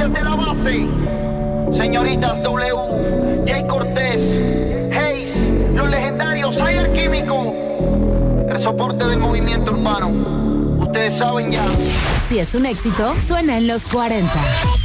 desde la base. Señoritas W, Jay Cortés, Hayes, los legendarios, Ayer Químico, el soporte del movimiento urbano. Ustedes saben ya. Si es un éxito, suena en los 40.